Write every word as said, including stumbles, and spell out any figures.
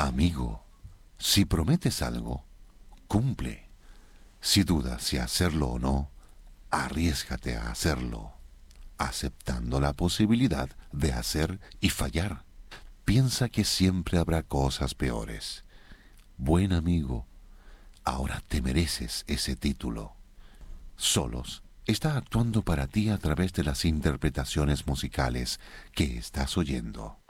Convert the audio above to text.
Amigo, si prometes algo, cumple. Si dudas si hacerlo o no, arriésgate a hacerlo, aceptando la posibilidad de hacer y fallar. Piensa que siempre habrá cosas peores. Buen amigo, ahora te mereces ese título. Solos está actuando para ti a través de las interpretaciones musicales que estás oyendo.